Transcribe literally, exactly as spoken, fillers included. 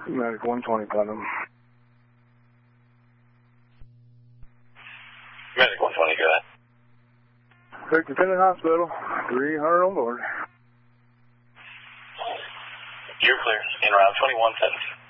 Medic one twenty, Platinum. Medic one twenty, go ahead. Victor Finley Hospital, three hundred on board. You're clear. In round twenty-one seventy.